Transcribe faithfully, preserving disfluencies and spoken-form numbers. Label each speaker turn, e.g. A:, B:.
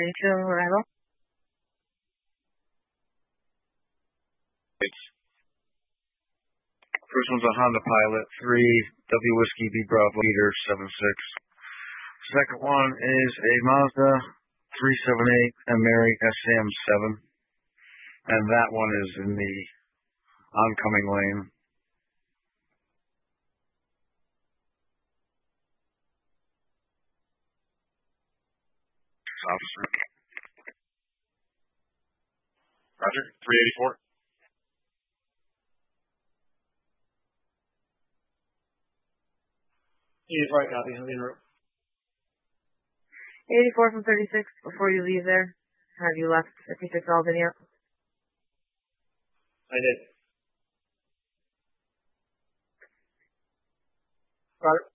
A: thirty-two on arrival.
B: First one's a Honda Pilot, three W Whiskey B Bravo leader, seven six. Second one is a Mazda three seven eight Ameri S M seven. And that one is in the oncoming lane. Officer.
C: Roger, three eighty-four.
D: eighty-four, copy. I'm in route.
A: eighty-four from thirty-six, before you leave there, have you left fifty-six Albany yet?
D: I did. Roger.